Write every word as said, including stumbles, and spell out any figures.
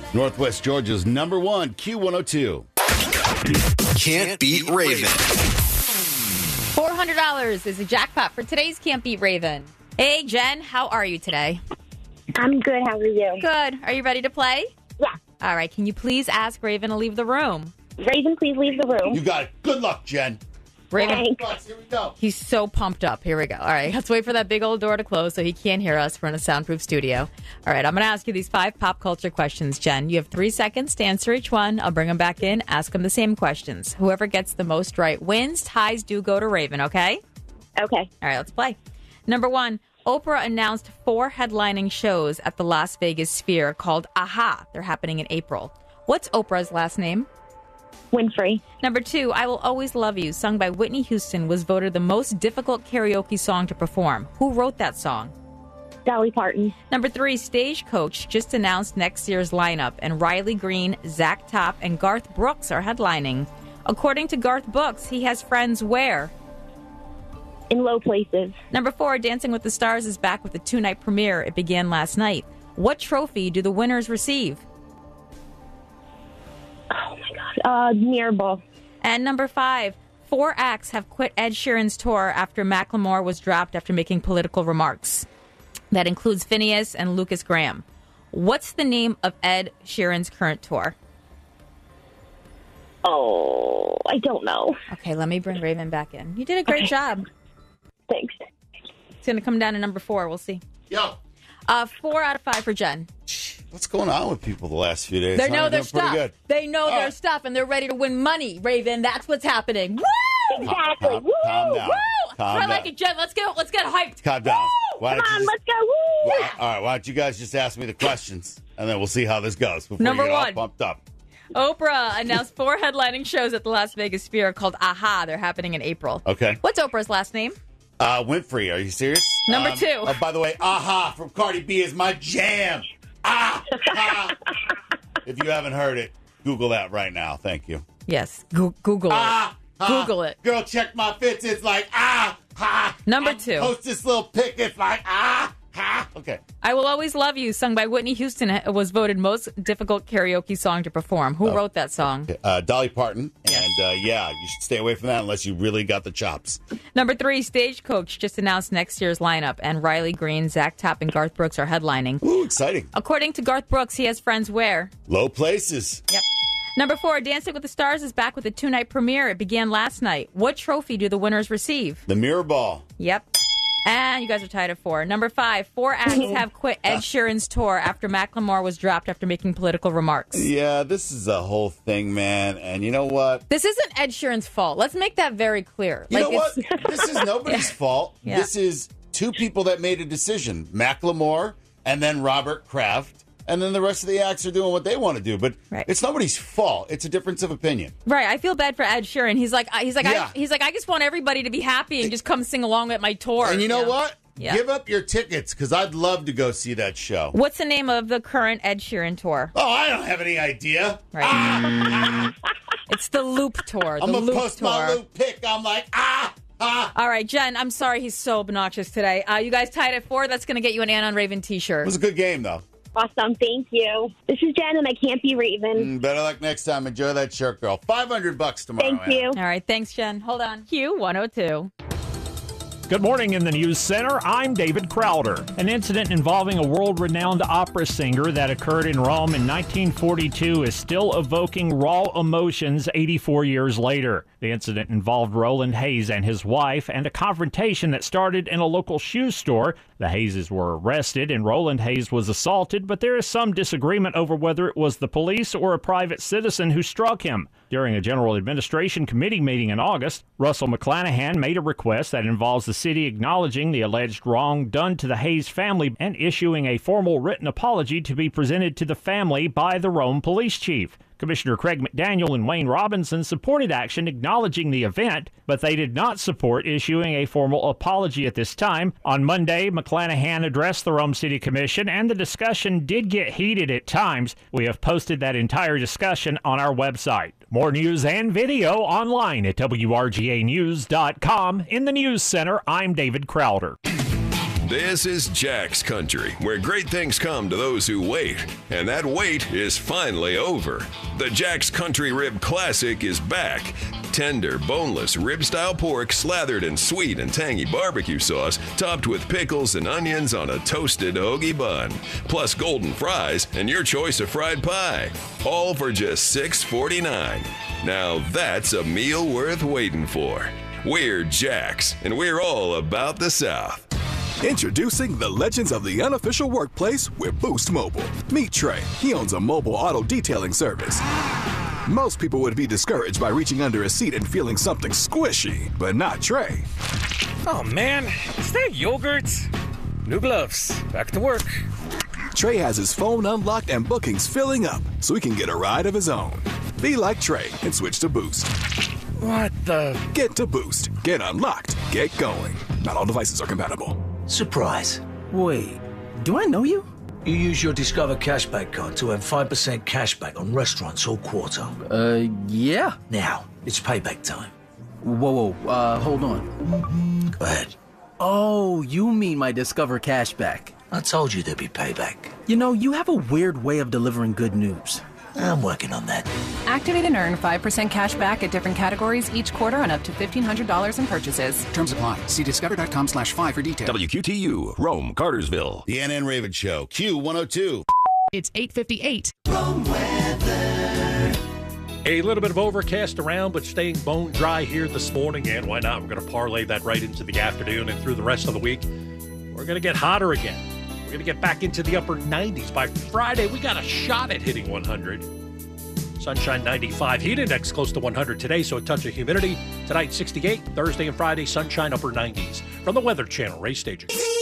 Northwest Georgia's number one, Q one oh two. Can't beat Raven. four hundred dollars is a jackpot for today's Can't Beat Raven. Hey, Jen, how are you today? I'm good. How are you? Good. Are you ready to play? Yeah. All right. Can you please ask Raven to leave the room? Raven, please leave the room. You got it. Good luck, Jen. Raven, Thanks. Here we go. he's so pumped up. Here we go. All right. Let's wait for that big old door to close so he can't hear us. We're in a soundproof studio. All right. I'm going to ask you these five pop culture questions, Jen. You have three seconds to answer each one. I'll bring them back in. Ask them the same questions. Whoever gets the most right wins. Ties do go to Raven, okay? Okay. All right. Let's play. Number one. Oprah announced four headlining shows at the Las Vegas Sphere called AHA. They're happening in April. What's Oprah's last name? Winfrey. Number two, I Will Always Love You, sung by Whitney Houston, was voted the most difficult karaoke song to perform. Who wrote that song? Dolly Parton. Number three, Stagecoach just announced next year's lineup, and Riley Green, Zach Top, and Garth Brooks are headlining. According to Garth Brooks, he has friends where? In low places. Number four, Dancing with the Stars is back with a two-night premiere. It began last night. What trophy do the winners receive? Oh, my God. Uh, Mirabel. And number five, four acts have quit Ed Sheeran's tour after Macklemore was dropped after making political remarks. That includes Phineas and Lucas Graham. What's the name of Ed Sheeran's current tour? Oh, I don't know. Okay, let me bring Raven back in. You did a great Okay. job. Thanks. It's going to come down to number four. We'll see. Yo. Uh, four out of five for Jen. What's going on with people the last few days? They Huh? know They're their doing pretty stuff. good. They know All their right. stuff, and they're ready to win money, Raven. That's what's happening. Woo! Exactly. Calm- Woo! calm down. Woo! Calm Try down. like it, Jen. Let's get let's get hyped. Calm down. Why Come don't you on, just- let's go. Woo! Well, all right, why don't you guys just ask me the questions, and then we'll see how this goes before Number you get one. all pumped up. Oprah announced four headlining shows at the Las Vegas Sphere called AHA. They're happening in April. Okay. What's Oprah's last name? Uh, Winfrey, are you serious? Number Um, two. Oh, by the way, Aha from Cardi B is my jam. Ah, ah. If you haven't heard it, Google that right now. Thank you. Yes. Go- Google Ah, it. ah. Google it. Girl, check my fits. It's like, ah, ha. Number I two. Post this little pic. It's like, ah, ha. Okay. I Will Always Love You, sung by Whitney Houston, was voted most difficult karaoke song to perform. Who wrote that song? Uh, Dolly Parton. And uh, yeah, you should stay away from that unless you really got the chops. Number three, Stagecoach just announced next year's lineup, and Riley Green, Zach Top, and Garth Brooks are headlining. Ooh, exciting. According to Garth Brooks, he has friends where? Low places. Yep. Number four, Dancing with the Stars is back with a two-night premiere. It began last night. What trophy do the winners receive? The mirror ball. Yep. And you guys are tied at four. Number five, four acts have quit Ed Sheeran's tour after Macklemore was dropped after making political remarks. Yeah, this is a whole thing, man. And you know what? This isn't Ed Sheeran's fault. Let's make that very clear. You know what? it's- This is nobody's fault. Yeah. This is two people that made a decision. Macklemore and then Robert Kraft. And then the rest of the acts are doing what they want to do. But Right. it's nobody's fault. It's a difference of opinion. Right, I feel bad for Ed Sheeran. He's like, I- he's like, Yeah. I, he's like, I just want everybody to be happy and just come sing along at my tour. And you know Yeah. what? Yeah. Give up your tickets because I'd love to go see that show. What's the name of the current Ed Sheeran tour? Oh, I don't have any idea. Right. It's the Loop tour. The I'm going to Loop post tour. my Luke pick. I'm like, ah, ah. All right, Jen, I'm sorry he's so obnoxious today. Uh, you guys tied at four. That's going to get you an Ann on Raven It t-shirt. was a good game, though. Awesome. Thank you. This is Jen, and I can't be Raven. Mm, better luck next time. Enjoy that shirt, girl. five hundred bucks tomorrow. Thank Anna. you. All right, thanks, Jen. Hold on. Q one oh two. Good morning in the News Center. I'm David Crowder. An incident involving a world-renowned opera singer that occurred in Rome in nineteen forty-two is still evoking raw emotions eighty-four years later. The incident involved Roland Hayes and his wife and a confrontation that started in a local shoe store. The Hayeses were arrested and Roland Hayes was assaulted, but there is some disagreement over whether it was the police or a private citizen who struck him. During a General Administration Committee meeting in August, Russell McClanahan made a request that involves the city acknowledging the alleged wrong done to the Hayes family and issuing a formal written apology to be presented to the family by the Rome police chief. Commissioner Craig McDaniel and Wayne Robinson supported action acknowledging the event, but they did not support issuing a formal apology at this time. On Monday, McClanahan addressed the Rome City Commission, and the discussion did get heated at times. We have posted that entire discussion on our website. More news and video online at W R G A news dot com. In the News Center, I'm David Crowder. This is Jack's Country, where great things come to those who wait. And that wait is finally over. The Jack's Country Rib Classic is back. Tender, boneless, rib-style pork slathered in sweet and tangy barbecue sauce, topped with pickles and onions on a toasted hoagie bun. Plus golden fries and your choice of fried pie. All for just six forty-nine. Now that's a meal worth waiting for. We're Jack's, and we're all about the South. Introducing the legends of the unofficial workplace with Boost Mobile. Meet Trey. He owns a mobile auto detailing service. Most people would be discouraged by reaching under a seat and feeling something squishy, but not Trey. Oh man, is that yogurt? New gloves. Back to work. Trey has his phone unlocked and bookings filling up, so he can get a ride of his own. Be like Trey and switch to Boost. What the? Get to Boost. Get unlocked. Get going. Not all devices are compatible. Surprise. Wait, do I know you? You use your Discover Cashback card to earn five percent cashback on restaurants all quarter. Uh, yeah. Now, it's payback time. Whoa, whoa, uh, hold on. Go ahead. Oh, you mean my Discover Cashback. I told you there'd be payback. You know, you have a weird way of delivering good news. I'm working on that. Activate and earn five percent cash back at different categories each quarter on up to fifteen hundred dollars in purchases. Terms apply. See discover.com slash five for details. W Q T U, Rome, Cartersville. The Ann and Raven Show, Q one oh two. It's eight fifty-eight. Rome weather. A little bit of overcast around, but staying bone dry here this morning. And why not? We're going to parlay that right into the afternoon and through the rest of the week. We're going to get hotter again. We're going to get back into the upper nineties. By Friday, we got a shot at hitting one hundred. Sunshine ninety-five. Heat index close to one hundred today, so a touch of humidity. Tonight, sixty-eight. Thursday and Friday, sunshine upper nineties. From the Weather Channel, Ray Staging.